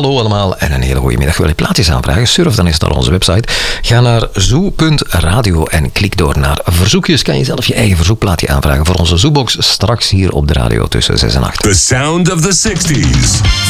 hallo allemaal en een hele goede middag. Wil je plaatjes aanvragen? Surf dan eens naar onze website. Ga naar zoo.radio en klik door naar verzoekjes. Kan je zelf je eigen verzoekplaatje aanvragen voor onze Zoobox straks hier op de radio tussen 6 en 8. The sound of the 60s.